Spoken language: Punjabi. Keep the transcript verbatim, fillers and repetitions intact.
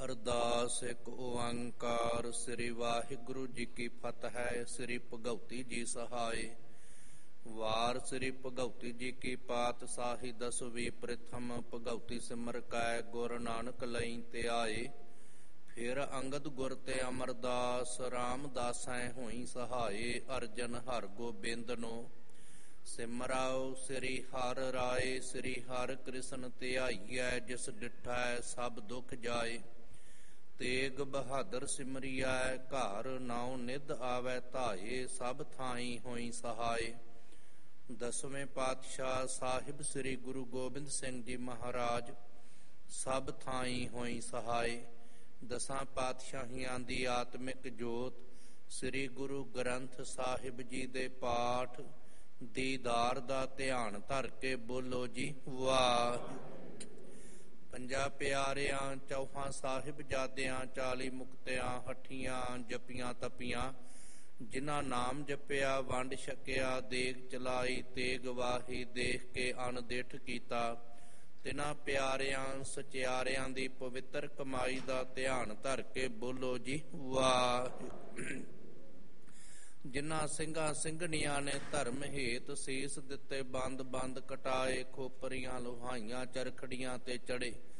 ਅਰਦਾਸ। ਇੱਕ ਓੰਕਾਰ ਸ੍ਰੀ ਵਾਹਿਗੁਰੂ ਜੀ ਕੀ ਫਤਿਹ। ਸ੍ਰੀ ਭਗਉਤੀ ਜੀ ਸਹਾਏ। ਵਾਰ ਸ੍ਰੀ ਭਗਉਤੀ ਜੀ ਕੀ ਪਾਤਸ਼ਾਹੀ ਦਸਵੀਂ ਪ੍ਰਥਮ ਭਗਉਤੀ ਸਿਮਰ ਕੈ ਗੁਰ ਨਾਨਕ ਲਈ ਤੇ ਆਏ। ਫਿਰ ਅੰਗਦ ਗੁਰ ਤੇ ਅਮਰਦਾਸ ਰਾਮਦਾਸੈ ਹੋਈ ਸਹਾਏ। ਅਰਜਨ ਹਰ ਗੋਬਿੰਦ ਨੂੰ ਸਿਮਰਾਓ ਸ੍ਰੀ ਹਰਿ ਰਾਏ। ਸ੍ਰੀ ਹਰਿ ਕ੍ਰਿਸ਼ਨ ਧਿਆਈਐ ਜਿਸ ਡਿਠੈ ਸਭ ਦੁਖ ਜਾਏ। ਤੇਗ ਬਹਾਦਰ ਸਿਮਰਿਐ ਘਰ ਨਾਉ ਨਿਧ ਆਵੈ ਧਾਏ। ਸਭ ਥਾਈ ਹੋਈ ਸਹਾਏ। ਦਸਵੇਂ ਪਾਤਸ਼ਾਹ ਸਾਹਿਬ ਸ੍ਰੀ ਗੁਰੂ ਗੋਬਿੰਦ ਸਿੰਘ ਜੀ ਮਹਾਰਾਜ ਸਭ ਥਾਈ ਹੋਈ ਸਹਾਏ। ਦਸਾਂ ਪਾਤਸ਼ਾਹੀਆਂ ਦੀ ਆਤਮਿਕ ਜੋਤ ਸ੍ਰੀ ਗੁਰੂ ਗ੍ਰੰਥ ਸਾਹਿਬ ਜੀ ਦੇ ਪਾਠ ਦੀਦਾਰ ਦਾ ਧਿਆਨ ਧਰ ਕੇ ਬੋਲੋ ਜੀ ਵਾਹਿਗੁਰੂ। ਪੰਜਾਂ ਪਿਆਰਿਆਂ ਚੌਹਾਂ ਸਾਹਿਬਜ਼ਾਦਿਆਂ ਚਾਲੀ ਮੁਕਤਿਆਂ ਹੱਠੀਆਂ ਜਪੀਆਂ ਤਪੀਆਂ ਜਿਨ੍ਹਾਂ ਨਾਮ ਜਪਿਆ ਵੰਡ ਛਕਿਆ ਦੇਗ ਚਲਾਈ ਤੇਗ ਵਾਹੀ ਦੇਖ ਕੇ ਅਣਦੇਠ ਕੀਤਾ। ਤਿਨਾਂ ਪਿਆਰਿਆਂ ਸਚਿਆਰਿਆਂ ਦੀ ਪਵਿੱਤਰ ਕਮਾਈ ਦਾ ਧਿਆਨ ਧਰ ਕੇ ਬੋਲੋ ਜੀ ਵਾਹਿਗੁਰੂ। ਜਿਨ੍ਹਾਂ ਸਿੰਘਾਂ ਸਿੰਘਣੀਆਂ ਨੇ ਧਰਮ ਹੇਤ ਸੀਸ ਦਿੱਤੇ ਬੰਦ ਬੰਦ ਕਟਾਏ ਖੋਪਰੀਆਂ ਲੋਹਾਈਆਂ ਚਰਖੜੀਆਂ ਤੇ ਚੜੇ